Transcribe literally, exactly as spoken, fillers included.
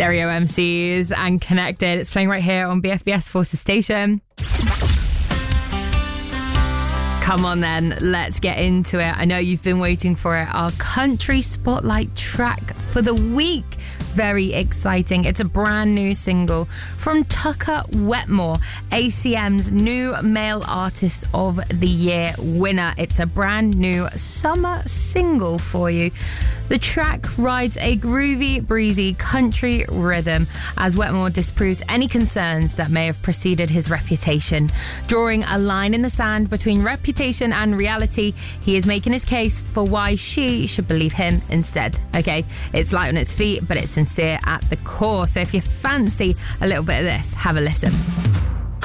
Stereo M Cs and Connected. It's playing right here on B F B S Forces Station. Come on then, let's get into it. I know you've been waiting for it. Our country spotlight track for the week. Very exciting. It's a brand new single from Tucker Wetmore, A C M's new Male Artist of the Year winner. It's a brand new summer single for you. The track rides a groovy, breezy country rhythm as Wetmore disproves any concerns that may have preceded his reputation. Drawing a line in the sand between reputation and reality, he is making his case for why she should believe him instead. Okay, it's light on its feet, but it's sincere at the core. So if you fancy a little bit of this, have a listen.